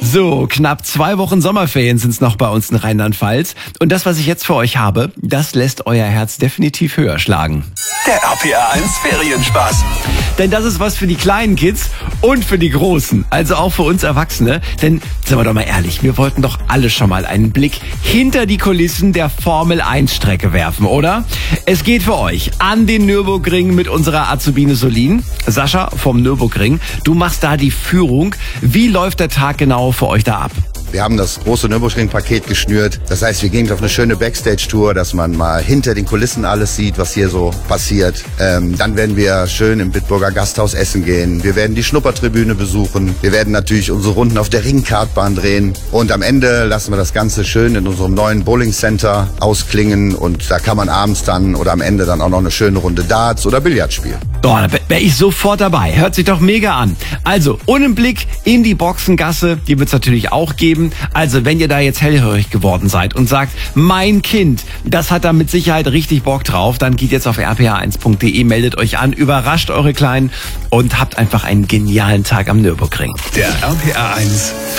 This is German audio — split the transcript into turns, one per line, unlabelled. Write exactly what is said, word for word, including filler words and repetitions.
So, knapp zwei Wochen Sommerferien sind es noch bei uns in Rheinland-Pfalz. Und das, was ich jetzt für euch habe, das lässt euer Herz definitiv höher schlagen.
Der R P R eins Ferienspaß.
Denn das ist was für die kleinen Kids und für die Großen. Also auch für uns Erwachsene. Denn, sind wir doch mal ehrlich, wir wollten doch alle schon mal einen Blick hinter die Kulissen der Formel eins Strecke werfen, oder? Es geht für euch an den Nürburgring mit unserer Azubine Solin. Sascha vom Nürburgring, du machst da die Führung. Wie läuft der Tag genau für euch da ab?
Wir haben das große Nürburgring-Paket geschnürt. Das heißt, wir gehen auf eine schöne Backstage-Tour, dass man mal hinter den Kulissen alles sieht, was hier so passiert. Ähm, dann werden wir schön im Bitburger Gasthaus essen gehen. Wir werden die Schnuppertribüne besuchen. Wir werden natürlich unsere Runden auf der Ringkartbahn drehen. Und am Ende lassen wir das Ganze schön in unserem neuen Bowling Center ausklingen. Und da kann man abends dann oder am Ende dann auch noch eine schöne Runde Darts oder Billard spielen.
Oh, da wäre ich sofort dabei. Hört sich doch mega an. Also, und ein Blick in die Boxengasse, die wird es natürlich auch geben. Also, wenn ihr da jetzt hellhörig geworden seid und sagt, mein Kind, das hat da mit Sicherheit richtig Bock drauf, dann geht jetzt auf r p r eins punkt d e, meldet euch an, überrascht eure Kleinen und habt einfach einen genialen Tag am Nürburgring.
Der R P R eins